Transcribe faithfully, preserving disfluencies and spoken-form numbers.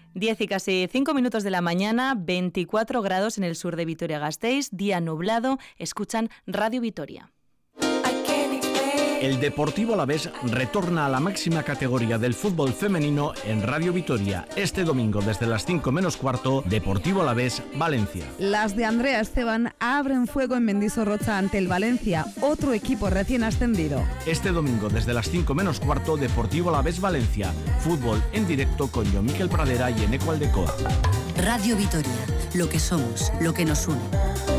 diez y casi cinco minutos de la mañana, veinticuatro grados en el sur de Vitoria-Gasteiz, día nublado, escuchan Radio Vitoria. El Deportivo Alavés retorna a la máxima categoría del fútbol femenino en Radio Vitoria. Este domingo desde las cinco menos cuarto, Deportivo Alavés, Valencia. Las de Andrea Esteban abren fuego en Mendizorroza ante el Valencia, otro equipo recién ascendido. Este domingo desde las cinco menos cuarto, Deportivo Alavés, Valencia. Fútbol en directo con John Miquel Pradera y Eneco Aldecoa. Radio Vitoria, lo que somos, lo que nos une.